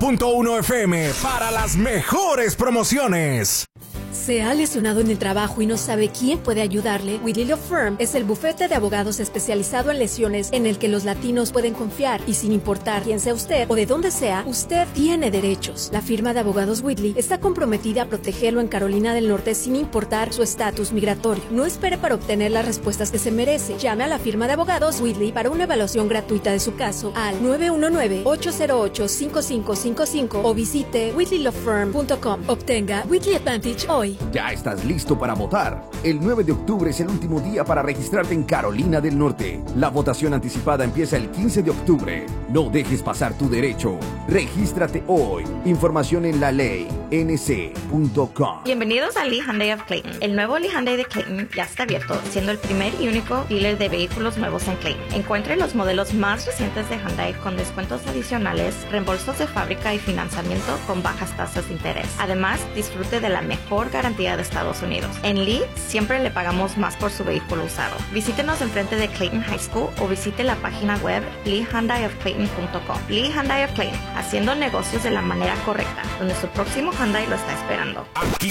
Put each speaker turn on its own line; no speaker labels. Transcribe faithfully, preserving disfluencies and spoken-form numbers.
punto uno F M para las mejores promociones.
¿Se ha lesionado en el trabajo y no sabe quién puede ayudarle? Whitley Law Firm es el bufete de abogados especializado en lesiones en el que los latinos pueden confiar, y sin importar quién sea usted o de dónde sea, usted tiene derechos. La firma de abogados Whitley está comprometida a protegerlo en Carolina del Norte sin importar su estatus migratorio. No espere para obtener las respuestas que se merece. Llame a la firma de abogados Whitley para una evaluación gratuita de su caso al nueve uno nueve, ocho cero ocho, cinco cinco cinco cinco o visite whitley law firm punto com. Obtenga Whitley Advantage hoy.
Ya estás listo para votar. El nueve de octubre es el último día para registrarte en Carolina del Norte. La votación anticipada empieza el quince de octubre. No dejes pasar tu derecho. Regístrate hoy. Información en la ley n c punto com.
Bienvenidos a Lee Hyundai of Clayton. El nuevo Lee Hyundai de Clayton ya está abierto, siendo el primer y único dealer de vehículos nuevos en Clayton. Encuentre los modelos más recientes de Hyundai con descuentos adicionales, reembolsos de fábrica y financiamiento con bajas tasas de interés. Además, disfrute de la mejor garantía de Estados Unidos. En Lee siempre le pagamos más por su vehículo usado. Visítenos enfrente de Clayton High School o visite la página web lee hyundai of clayton punto com. Lee Hyundai of Clayton, haciendo negocios de la manera correcta, donde su próximo Hyundai lo está esperando.
Aquí